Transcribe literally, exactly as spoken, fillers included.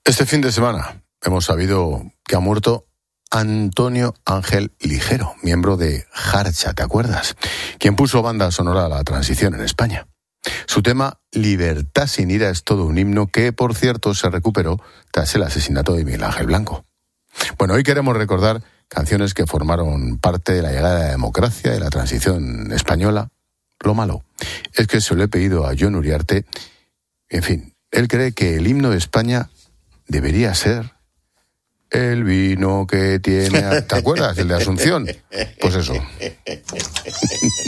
Este fin de semana hemos sabido que ha muerto Antonio Ángel Ligero, miembro de Jarcha, ¿te acuerdas? Quien puso banda sonora a la transición en España. Su tema Libertad sin ira es todo un himno que, por cierto, se recuperó tras el asesinato de Miguel Ángel Blanco. Bueno, hoy queremos recordar canciones que formaron parte de la llegada de la democracia y la transición española. Lo malo es que se lo he pedido a Jon Uriarte. En fin, él cree que el himno de España debería ser el vino que tiene... ¿Te acuerdas? El de Asunción. Pues eso.